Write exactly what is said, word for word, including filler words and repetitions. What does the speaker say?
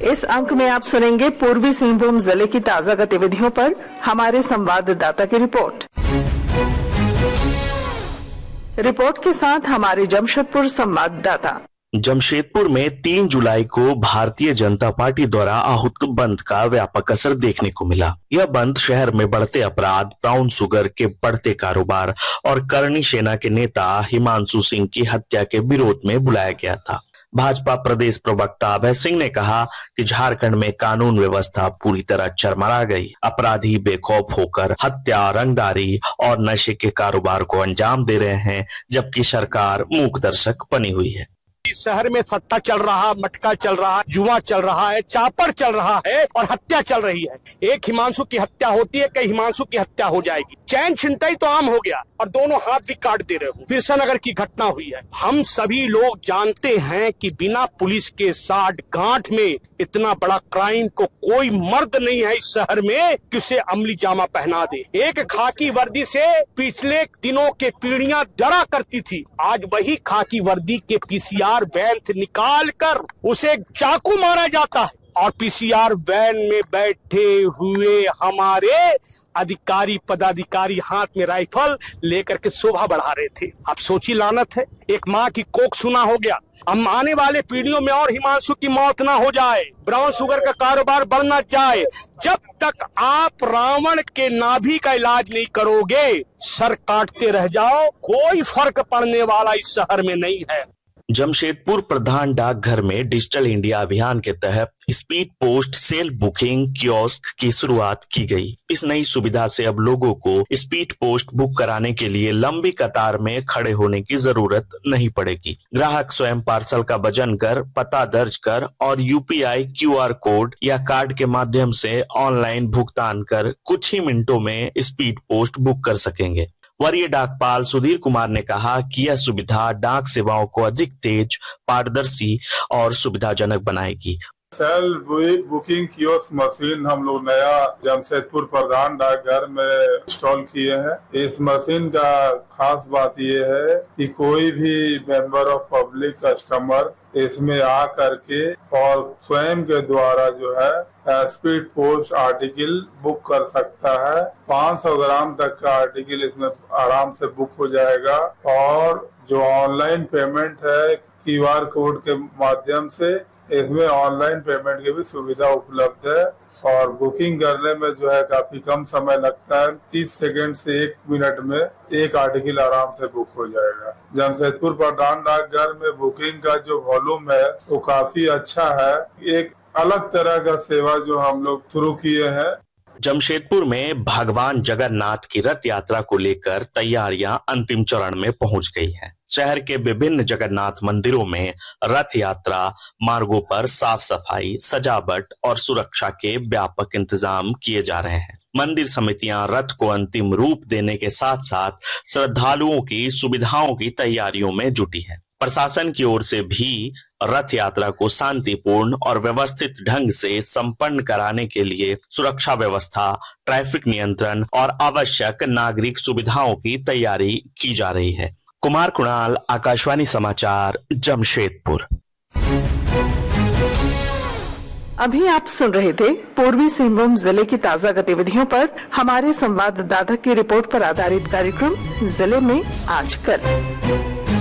इस अंक में आप सुनेंगे पूर्वी सिंहभूम जिले की ताजा गतिविधियों पर हमारे संवाददाता की रिपोर्ट। रिपोर्ट के साथ हमारे जमशेदपुर संवाददाता। जमशेदपुर में तीन जुलाई को भारतीय जनता पार्टी द्वारा आहूत बंद का व्यापक असर देखने को मिला। यह बंद शहर में बढ़ते अपराध, ब्राउन शुगर के बढ़ते कारोबार और करनी सेना के नेता हिमांशु सिंह की हत्या के विरोध में बुलाया गया था। भाजपा प्रदेश प्रवक्ता अभय सिंह ने कहा कि झारखंड में कानून व्यवस्था पूरी तरह चरमरा गई। अपराधी बेखौफ होकर हत्या, रंगदारी और नशे के कारोबार को अंजाम दे रहे हैं, जबकि सरकार मूकदर्शक बनी हुई है। इस शहर में सट्टा चल रहा, मटका चल रहा, जुआ चल रहा है, चापर चल रहा है और हत्या चल रही है। एक हिमांशु की हत्या होती है, कई हिमांशु की हत्या हो जाएगी। चैन छिनताई तो आम हो गया और दोनों हाथ भी काट दे रहे हो। बिरसा नगर की घटना हुई है। हम सभी लोग जानते हैं कि बिना पुलिस के साथ गांठ में इतना बड़ा क्राइम को कोई मर्द नहीं है इस शहर में कि उसे अमली जामा पहना दे। एक खाकी वर्दी से पिछले दिनों के पीढ़ियां डरा करती थी, आज वही खाकी वर्दी के पीसीआर वैन निकाल कर उसे चाकू मारा जाता है और पीसीआर वैन में बैठे हुए हमारे अधिकारी पदाधिकारी हाथ में राइफल लेकर के शोभा बढ़ा रहे थे। अब सोची लानत है, एक माँ की कोख सुना हो गया। हम आने वाले पीढ़ियों में और हिमांशु की मौत ना हो जाए, ब्राउन शुगर का कारोबार बढ़ ना जाए। जब तक आप रावण के नाभि का इलाज नहीं करोगे, सर काटते रह जाओ, कोई फर्क पड़ने वाला इस शहर में नहीं है। जमशेदपुर प्रधान डाकघर में डिजिटल इंडिया अभियान के तहत speed post self booking kiosk की शुरुआत की गई। इस नई सुविधा से अब लोगों को स्पीड पोस्ट बुक कराने के लिए लंबी कतार में खड़े होने की जरूरत नहीं पड़ेगी। ग्राहक स्वयं पार्सल का वजन कर, पता दर्ज कर और यूपीआई क्यूआर कोड या कार्ड के माध्यम से ऑनलाइन भुगतान कर कुछ ही मिनटों में स्पीड पोस्ट बुक कर सकेंगे। वरीय डाकपाल सुधीर कुमार ने कहा कि यह सुविधा डाक सेवाओं को अधिक तेज, पारदर्शी और सुविधाजनक बनाएगी। सेल्फ बुकिंग कियोस्क मशीन हम लोग नया जमशेदपुर प्रधान डाकघर में इंस्टॉल किए हैं। इस मशीन का खास बात ये है कि कोई भी मेंबर ऑफ पब्लिक कस्टमर इसमें आ करके और स्वयं के द्वारा जो है स्पीड पोस्ट आर्टिकल बुक कर सकता है। पाँच सौ ग्राम तक का आर्टिकल इसमें आराम से बुक हो जाएगा और जो ऑनलाइन पेमेंट है क्यूआर कोड के माध्यम से, इसमें ऑनलाइन पेमेंट की भी सुविधा उपलब्ध है और बुकिंग करने में जो है काफी कम समय लगता है। तीस सेकंड से एक मिनट में एक आर्टिकल आराम से बुक हो जाएगा। जमशेदपुर प्रधान डाकघर में बुकिंग का जो वॉल्यूम है वो काफी अच्छा है। एक अलग तरह का सेवा जो हम लोग शुरू किए हैं। जमशेदपुर में भगवान जगन्नाथ की रथ यात्रा को लेकर तैयारियां अंतिम चरण में पहुंच गई हैं। शहर के विभिन्न जगन्नाथ मंदिरों में रथ यात्रा मार्गों पर साफ सफाई, सजावट और सुरक्षा के व्यापक इंतजाम किए जा रहे हैं। मंदिर समितियां रथ को अंतिम रूप देने के साथ साथ श्रद्धालुओं की सुविधाओं की तैयारियों में जुटी है। प्रशासन की ओर से भी रथ यात्रा को शांतिपूर्ण और व्यवस्थित ढंग से संपन्न कराने के लिए सुरक्षा व्यवस्था, ट्रैफिक नियंत्रण और आवश्यक नागरिक सुविधाओं की तैयारी की जा रही है। कुमार कुणाल, आकाशवाणी समाचार, जमशेदपुर। अभी आप सुन रहे थे पूर्वी सिंहभूम जिले की ताजा गतिविधियों पर हमारे संवाददाता की रिपोर्ट पर आधारित कार्यक्रम जिले में आज कल।